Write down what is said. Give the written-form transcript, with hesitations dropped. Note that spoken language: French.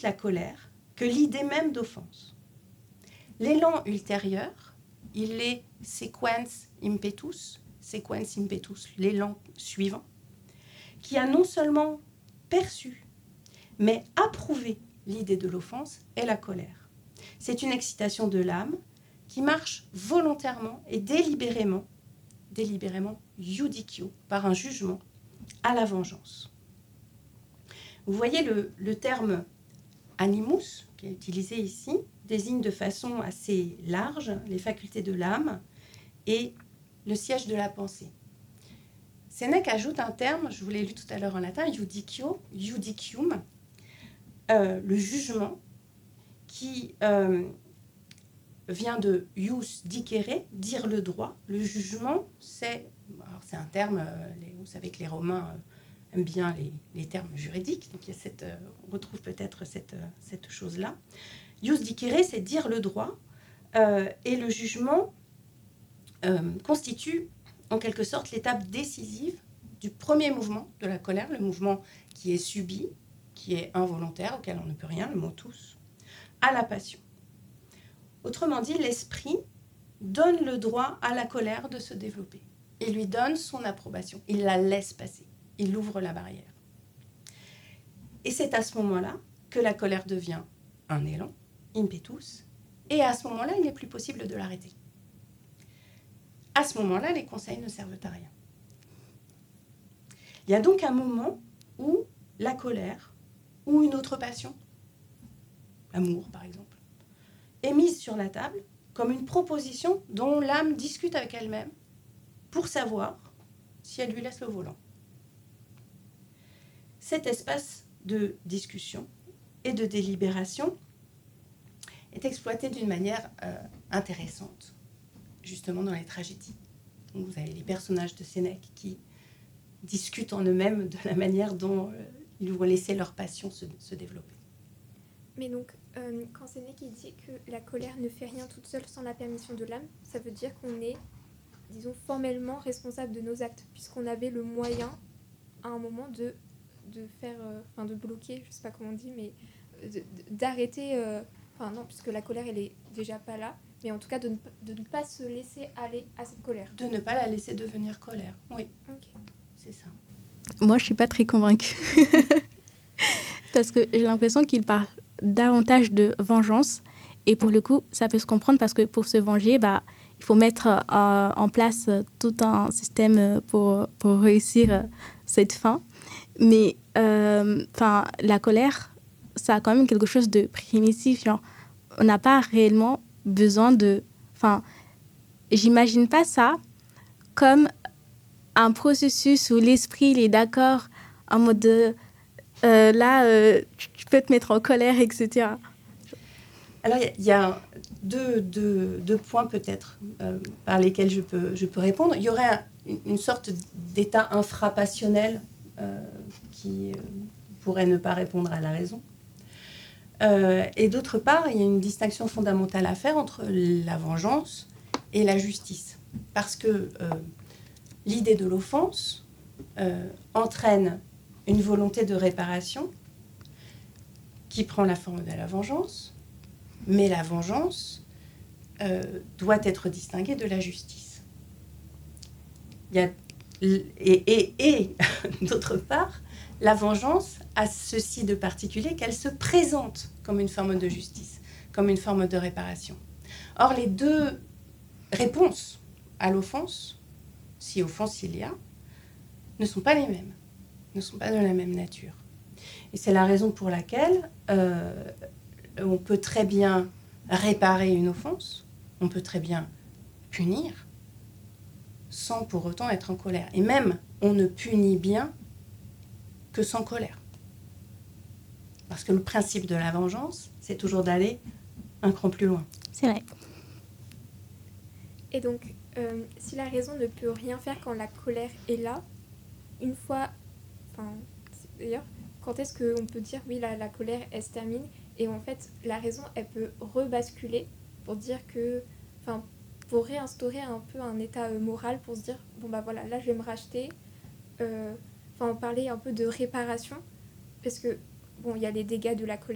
la colère que l'idée même d'offense. L'élan ultérieur, il est sequens impetus, l'élan suivant, qui a non seulement perçu, mais approuvé l'idée de l'offense est la colère. C'est une excitation de l'âme qui marche volontairement et délibérément iudicio, par un jugement, à la vengeance. Vous voyez le terme animus, qui est utilisé ici, désigne de façon assez large les facultés de l'âme et le siège de la pensée. Sénèque ajoute un terme, je vous l'ai lu tout à l'heure en latin, iudicium, le jugement, qui vient de ius dicere, dire le droit. Le jugement, c'est un terme, vous savez que les Romains aiment bien les termes juridiques, donc il y a on retrouve peut-être cette chose-là. Ius dicere, c'est dire le droit, et le jugement constitue en quelque sorte l'étape décisive du premier mouvement de la colère, le mouvement qui est subi, qui est involontaire, auquel on ne peut rien, le motus, à la passion. Autrement dit, l'esprit donne le droit à la colère de se développer. Il lui donne son approbation, il la laisse passer, il ouvre la barrière. Et c'est à ce moment-là que la colère devient un élan, impetus, et à ce moment-là, il n'est plus possible de l'arrêter. À ce moment-là, les conseils ne servent à rien. Il y a donc un moment où la colère, ou une autre passion, l'amour par exemple, est mise sur la table comme une proposition dont l'âme discute avec elle-même pour savoir si elle lui laisse le volant. Cet espace de discussion et de délibération est exploité d'une manière intéressante, justement dans les tragédies. Donc vous avez les personnages de Sénèque qui discutent en eux-mêmes de la manière dont ils vont laisser leur passion se développer. Mais donc, quand Sénèque dit que la colère ne fait rien toute seule sans la permission de l'âme, ça veut dire qu'on est, disons, formellement responsable de nos actes, puisqu'on avait le moyen, à un moment, de faire, de bloquer, je sais pas comment on dit, mais d'arrêter, non, puisque la colère, elle est déjà pas là, mais en tout cas de ne pas se laisser aller à cette colère. De ne pas la laisser devenir colère, oui. Okay. C'est ça. Moi, je suis pas très convaincue. Parce que j'ai l'impression qu'il parle davantage de vengeance. Et pour le coup, ça peut se comprendre parce que pour se venger, il faut mettre en place tout un système pour réussir cette fin. Mais la colère, ça a quand même quelque chose de primitif. Genre, on n'a pas réellement besoin de... J'imagine pas ça comme un processus où l'esprit il est d'accord en mode tu peux te mettre en colère, etc. Alors, il y a deux points peut-être par lesquels je peux répondre. Il y aurait une sorte d'état infrapassionnel qui pourrait ne pas répondre à la raison. Et d'autre part, il y a une distinction fondamentale à faire entre la vengeance et la justice. Parce que l'idée de l'offense entraîne une volonté de réparation qui prend la forme de la vengeance, mais la vengeance doit être distinguée de la justice. Et d'autre part, la vengeance a ceci de particulier qu'elle se présente comme une forme de justice, comme une forme de réparation. Or, les deux réponses à l'offense, si offense il y a, ne sont pas les mêmes, ne sont pas de la même nature. Et c'est la raison pour laquelle on peut très bien réparer une offense, on peut très bien punir, sans pour autant être en colère. Et même, on ne punit bien que sans colère. Parce que le principe de la vengeance, c'est toujours d'aller un cran plus loin. C'est vrai. Et donc, si la raison ne peut rien faire quand la colère est là, une fois... D'ailleurs, quand est-ce qu'on peut dire, oui, la colère, elle se termine, et en fait, la raison, elle peut rebasculer pour dire que... pour réinstaurer un peu un état moral, pour se dire, là, je vais me racheter. Parler un peu de réparation, parce que, il y a les dégâts de la colère,